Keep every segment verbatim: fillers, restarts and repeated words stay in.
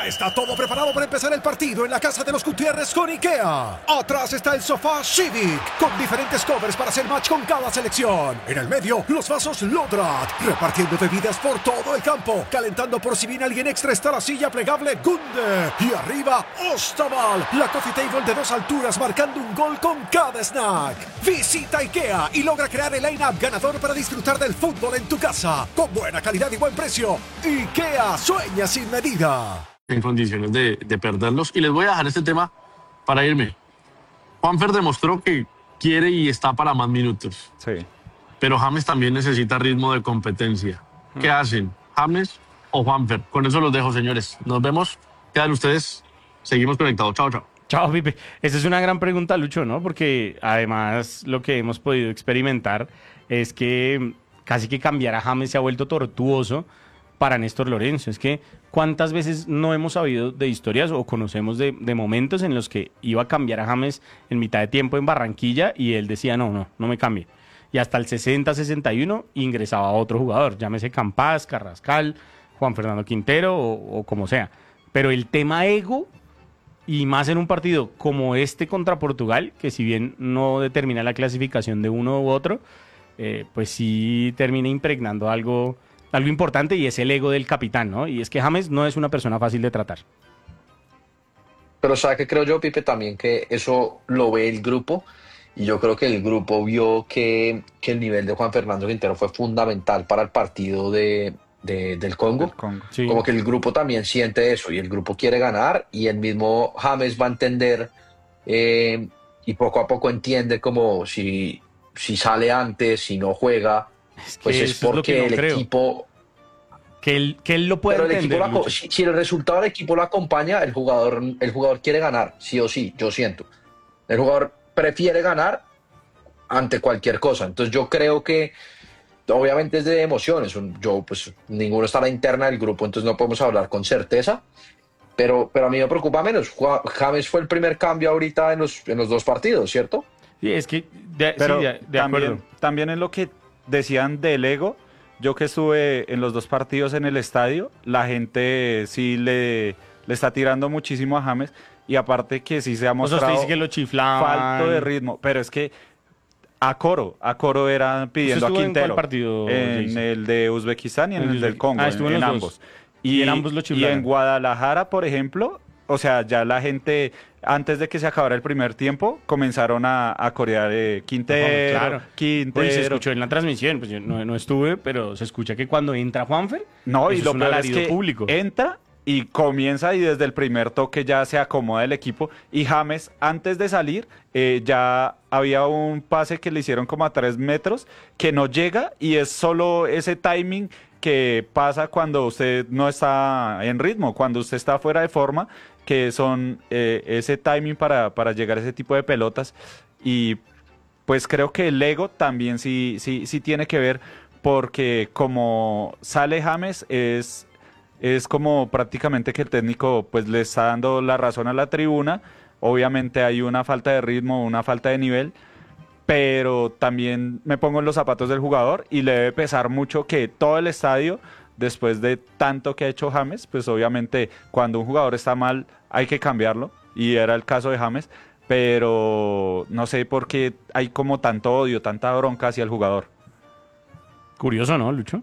Ya está todo preparado para empezar el partido en la casa de los Gutiérrez con IKEA. Atrás está el sofá Civic, con diferentes covers para hacer match con cada selección. En el medio, los vasos Lodrat, repartiendo bebidas por todo el campo. Calentando por si viene alguien extra está la silla plegable Gunde. Y arriba, Ostaval, la coffee table de dos alturas marcando un gol con cada snack. Visita IKEA y logra crear el line-up ganador para disfrutar del fútbol en tu casa. Con buena calidad y buen precio. IKEA, sueña sin medida. En condiciones de, de perderlos. Y les voy a dejar este tema para irme. Juanfer demostró que quiere y está para más minutos. Sí. Pero James también necesita ritmo de competencia. ¿Qué hacen? ¿James o Juanfer? Con eso los dejo, señores. Nos vemos. Quedan ustedes. Seguimos conectados. Chao, chao. Chao, Pipe. Esa es una gran pregunta, Lucho, ¿no? Porque además lo que hemos podido experimentar es que casi que cambiar a James se ha vuelto tortuoso para Néstor Lorenzo. Es que ¿cuántas veces no hemos sabido de historias o conocemos de, de momentos en los que iba a cambiar a James en mitad de tiempo en Barranquilla y él decía, no, no, no me cambie? Y hasta el sesenta sesenta y uno ingresaba otro jugador, llámese Campas, Carrascal, Juan Fernando Quintero o, o como sea. Pero el tema ego, y más en un partido como este contra Portugal, que si bien no determina la clasificación de uno u otro, eh, pues sí termina impregnando algo... algo importante, y es el ego del capitán, ¿no? Y es que James no es una persona fácil de tratar. Pero ¿sabe qué creo yo, Pipe? También que eso lo ve el grupo, y yo creo que el grupo vio que, que el nivel de Juan Fernando Quintero fue fundamental para el partido de, de, del Congo. El Congo. Sí. Como que el grupo también siente eso, y el grupo quiere ganar, y el mismo James va a entender, eh, y poco a poco entiende como si, si sale antes, si no juega, Es que pues es eso es lo porque que no el creo. equipo... Que él, que él lo puede Pero el entender. equipo lo aco- Lucho. si, si el resultado del equipo lo acompaña, el jugador, el jugador quiere ganar, sí o sí, yo siento. El jugador prefiere ganar ante cualquier cosa. Entonces yo creo que, obviamente es de emociones. Un- Yo, pues, ninguno está a la interna del grupo, entonces no podemos hablar con certeza. Pero, pero a mí me preocupa menos. Jua- James fue el primer cambio ahorita en los, en los dos partidos, ¿cierto? Sí, es que, de, Pero sí, de, de también, acuerdo. también en lo que decían del ego, yo que estuve en los dos partidos en el estadio, la gente sí le, le está tirando muchísimo a James, y aparte que sí se ha O sea, usted mostrado dice que lo chiflaban. falto de ritmo, pero es que a coro, a coro era pidiendo a estuvo en Quintero. cuál partido, En Jason? el de Uzbekistán y en En el del Uzbek- Congo, Ah, en, estuvo en en los ambos. dos. Y en ambos lo y chiflaron. en Guadalajara, por ejemplo, o sea, ya la gente, antes de que se acabara el primer tiempo, comenzaron a, a corear eh, Quintero, Claro. Quintero. Oye, se escuchó en la transmisión, pues yo no, no estuve, pero se escucha que cuando entra Juanfer, No, y eso lo es un peor es alarido que público. entra y comienza, y desde el primer toque ya se acomoda el equipo. Y James, antes de salir, eh, ya había un pase que le hicieron como a tres metros, que no llega, y es solo ese timing que pasa cuando usted no está en ritmo, cuando usted está fuera de forma, que son eh, ese timing para, para llegar a ese tipo de pelotas. Y pues creo que el ego también sí, sí, sí tiene que ver, porque como sale James, es, es como prácticamente que el técnico pues le está dando la razón a la tribuna. Obviamente hay una falta de ritmo, una falta de nivel, pero también me pongo en los zapatos del jugador y le debe pesar mucho que todo el estadio, después de tanto que ha hecho James, pues obviamente cuando un jugador está mal hay que cambiarlo, y era el caso de James, pero no sé por qué hay como tanto odio, tanta bronca hacia el jugador. Curioso, ¿no, Lucho?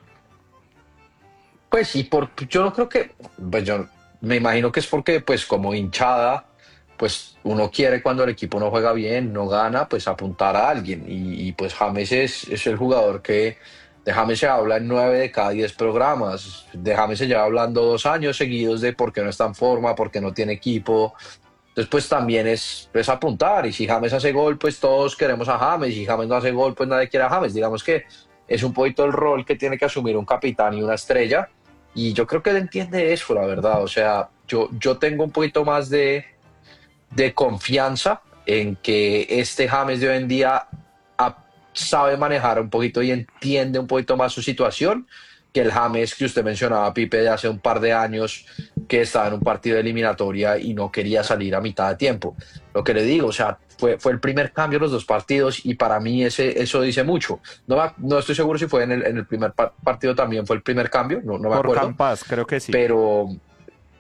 Pues sí, por, yo no creo que, pues yo me imagino que es porque, pues, como hinchada, pues uno quiere, cuando el equipo no juega bien, no gana, pues apuntar a alguien. Y, y, pues James es, es el jugador que, de James se habla en nueve de cada diez programas. De James se lleva hablando dos años seguidos de por qué no está en forma, por qué no tiene equipo. Entonces, pues también es, es apuntar. Y si James hace gol, pues todos queremos a James. Y si James no hace gol, pues nadie quiere a James. Digamos que es un poquito el rol que tiene que asumir un capitán y una estrella. Y yo creo que él entiende eso, la verdad. O sea, yo, yo tengo un poquito más de, de confianza en que este James de hoy en día a- sabe manejar un poquito y entiende un poquito más su situación, que el James que usted mencionaba, Pipe, de hace un par de años, que estaba en un partido de eliminatoria y no quería salir a mitad de tiempo. Lo que le digo, o sea, fue, fue el primer cambio en los dos partidos, y para mí ese, eso dice mucho. No, me- no estoy seguro si fue en el, en el primer par- partido también fue el primer cambio, no, no me Por acuerdo. Campas, creo que sí. Pero,